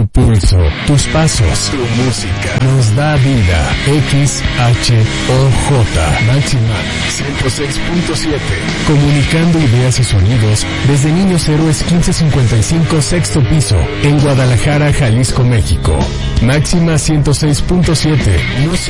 Tu pulso, tus pasos, tu música nos da vida. XHOJ Máxima 106.7. Comunicando ideas y sonidos desde Niños Héroes 1555 sexto piso en Guadalajara, Jalisco, México. Máxima 106.7.